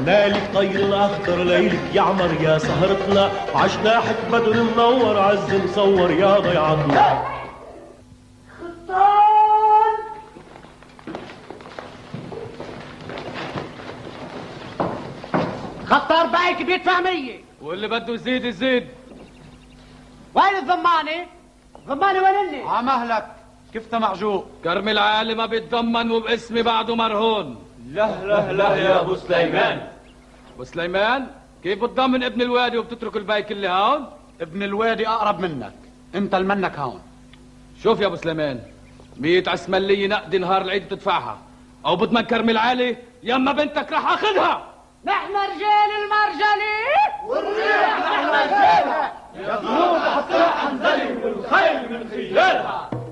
نالك طير الأخضر ليلك يعمر يا سهرتنا، عجناحك بدر منور عز مصور يا ضيعتنا. خطان خطار بايك بيدفع 100 واللي بده يزيد يزيد. وين الضمانة؟ ضمانة وين اللي؟ عمهلك كيف معجوق؟ كرم العالي ما بيتضمن وباسمي بعده مرهون. لا لا لا يا ابو سليمان. ابو سليمان كيف بتضمن ابن الوادي وبتترك البايك اللي هون؟ ابن الوادي اقرب منك، انت المنك هون. شوف يا ابو سليمان، 100 عسملية نقد نهار العيد بتدفعها، او بضمن كرم العالي يما بنتك رح اخذها. نحن رجال المرجلي والريح نحن رجالها، يا ضيوف حتى حنزلي والخيل من خيالها.